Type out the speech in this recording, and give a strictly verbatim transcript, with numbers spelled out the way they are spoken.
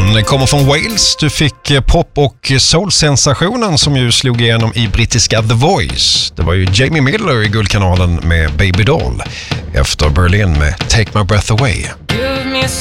Han kommer från Wales. Du fick pop- och soul-sensationen som ju slog igenom i brittiska The Voice. Det var ju Jamie Miller i Guldkanalen med Baby Doll. Efter Berlin med Take My Breath Away.